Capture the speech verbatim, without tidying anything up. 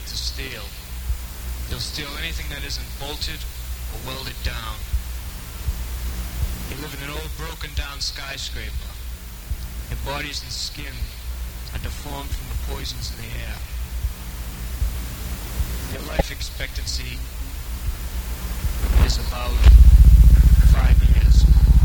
to steal. He'll steal anything that isn't bolted or welded down. You live in an old broken-down skyscraper. Your bodies and skin are deformed from the poisons in the air. Your life expectancy is about five years.